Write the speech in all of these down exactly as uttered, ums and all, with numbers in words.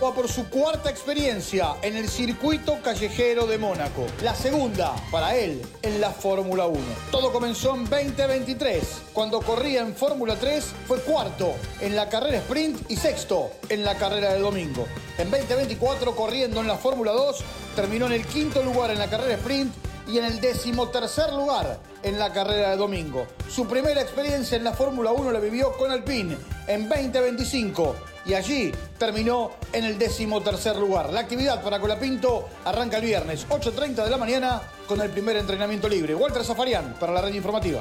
va por su cuarta experiencia en el circuito callejero de Mónaco. La segunda, para él, en la Fórmula uno. Todo comenzó en veinte veintitrés. Cuando corría en Fórmula tres, fue cuarto en la carrera sprint y sexto en la carrera de domingo. En veinte veinticuatro, corriendo en la Fórmula dos, terminó en el quinto lugar en la carrera sprint y en el decimotercer lugar en la carrera de domingo. Su primera experiencia en la Fórmula uno la vivió con Alpine en veinte veinticinco y allí terminó en el decimotercer lugar. La actividad para Colapinto arranca el viernes, ocho treinta de la mañana, con el primer entrenamiento libre. Walter Zafarian para la red informativa.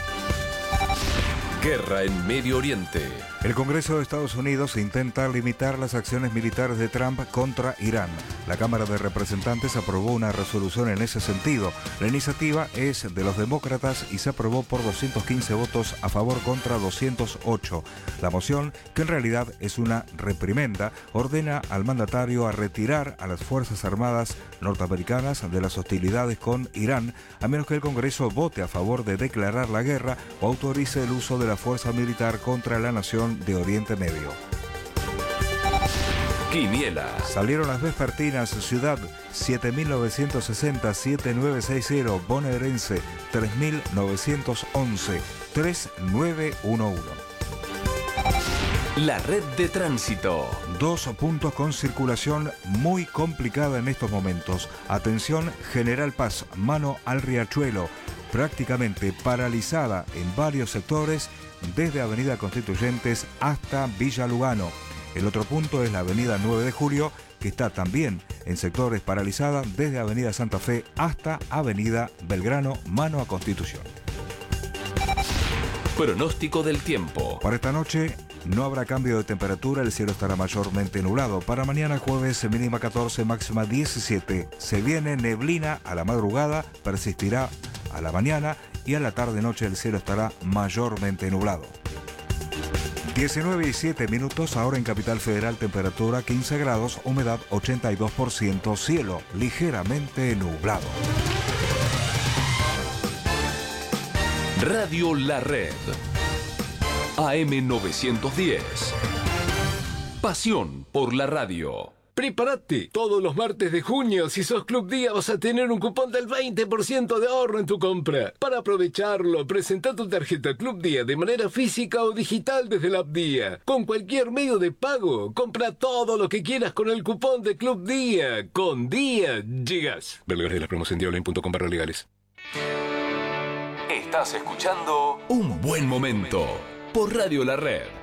Guerra en Medio Oriente. El Congreso de Estados Unidos intenta limitar las acciones militares de Trump contra Irán. La Cámara de Representantes aprobó una resolución en ese sentido. La iniciativa es de los demócratas y se aprobó por doscientos quince votos a favor contra doscientos ocho. La moción, que en realidad es una reprimenda, ordena al mandatario a retirar a las Fuerzas Armadas norteamericanas de las hostilidades con Irán, a menos que el Congreso vote a favor de declarar la guerra o autorice el uso de la fuerza militar contra la nación de Oriente Medio. Quiniela. Salieron las vespertinas. Ciudad siete mil novecientos sesenta, siete mil novecientos sesenta, bonaerense tres mil novecientos once, tres nueve uno uno. La red de tránsito. Dos puntos con circulación muy complicada en estos momentos. Atención, General Paz, mano al Riachuelo, prácticamente paralizada en varios sectores, desde Avenida Constituyentes hasta Villa Lugano. El otro punto es la Avenida nueve de Julio, que está también en sectores paralizada desde Avenida Santa Fe hasta Avenida Belgrano, mano a Constitución. Pronóstico del tiempo. Para esta noche no habrá cambio de temperatura, el cielo estará mayormente nublado. Para mañana jueves, mínima catorce, máxima diecisiete. Se viene neblina a la madrugada, persistirá a la mañana y a la tarde-noche el cielo estará mayormente nublado. diecinueve y siete minutos, ahora en Capital Federal, temperatura quince grados, humedad ochenta y dos por ciento, cielo ligeramente nublado. Radio La Red. A M novecientos diez. Pasión por la radio. Prepárate, todos los martes de junio, si sos Club Día vas a tener un cupón del veinte por ciento de ahorro en tu compra. Para aprovecharlo, presenta tu tarjeta Club Día de manera física o digital desde la app Día. Con cualquier medio de pago, compra todo lo que quieras con el cupón de Club Día. Con Día llegas. Ver lugares de las promos en diaonline punto com barra legales. Estás escuchando Un Buen Momento por Radio La Red.